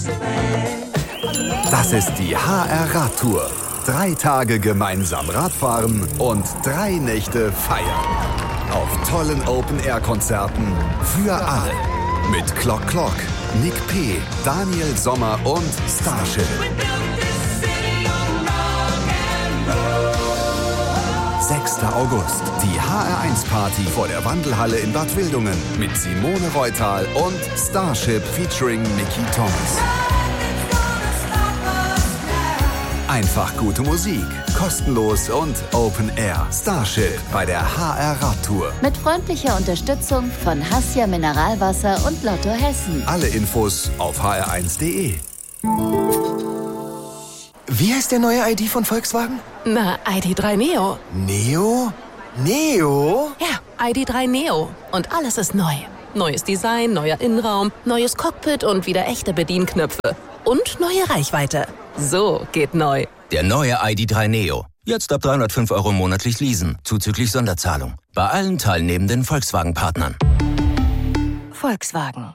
Das ist die HR-Radtour. 3 Tage gemeinsam Radfahren und 3 Nächte feiern. Auf tollen Open-Air-Konzerten für alle. Mit Clock Clock, Nick P., Daniel Sommer und Starship. 6. August, die HR1-Party vor der Wandelhalle in Bad Wildungen mit Simone Reutal und Starship featuring Nicky Thomas. Einfach gute Musik, kostenlos und Open Air. Starship bei der HR-Radtour. Mit freundlicher Unterstützung von Hassia Mineralwasser und Lotto Hessen. Alle Infos auf hr1.de. Wie heißt der neue ID von Volkswagen? Na, ID.3 Neo. Neo? Neo? Ja, ID.3 Neo. Und alles ist neu. Neues Design, neuer Innenraum, neues Cockpit und wieder echte Bedienknöpfe. Und neue Reichweite. So geht neu. Der neue ID.3 Neo. Jetzt ab 305 € monatlich leasen, zuzüglich Sonderzahlung. Bei allen teilnehmenden Volkswagen-Partnern. Volkswagen.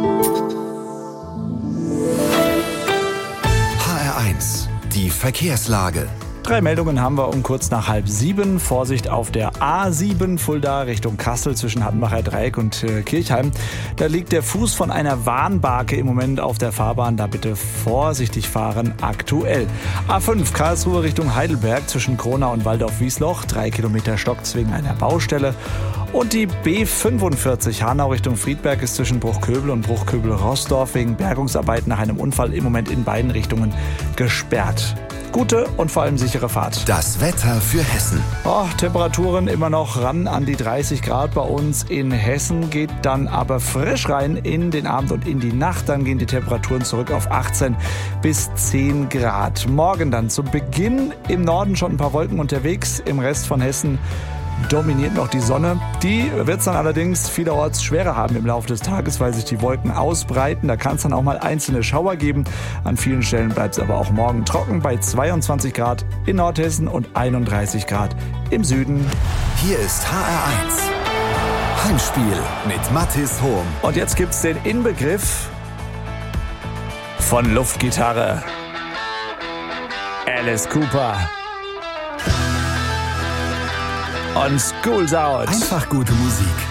HR1, die Verkehrslage. 3 Meldungen haben wir um kurz nach 6:30. Vorsicht auf der A7 Fulda Richtung Kassel zwischen Hattenbacher Dreieck und Kirchheim. Da liegt der Fuß von einer Warnbarke im Moment auf der Fahrbahn. Da bitte vorsichtig fahren aktuell. A5 Karlsruhe Richtung Heidelberg zwischen Kronau und Waldorf-Wiesloch. 3 Kilometer stockt's wegen einer Baustelle. Und die B45 Hanau Richtung Friedberg ist zwischen Bruchköbel und Bruchköbel-Rossdorf wegen Bergungsarbeiten nach einem Unfall im Moment in beiden Richtungen gesperrt. Gute und vor allem sichere Fahrt. Das Wetter für Hessen. Temperaturen immer noch ran an die 30 Grad bei uns in Hessen. Geht dann aber frisch rein in den Abend und in die Nacht. Dann gehen die Temperaturen zurück auf 18 bis 10 Grad. Morgen dann zu Beginn im Norden schon ein paar Wolken unterwegs. Im Rest von Hessen dominiert noch die Sonne. Die wird es dann allerdings vielerorts schwerer haben im Laufe des Tages, weil sich die Wolken ausbreiten. Da kann es dann auch mal einzelne Schauer geben. An vielen Stellen bleibt es aber auch morgen trocken bei 22 Grad in Nordhessen und 31 Grad im Süden. Hier ist HR1. Heimspiel mit Mathis Hohm. Und jetzt gibt's den Inbegriff von Luftgitarre. Alice Cooper. Und School's Out. Einfach gute Musik.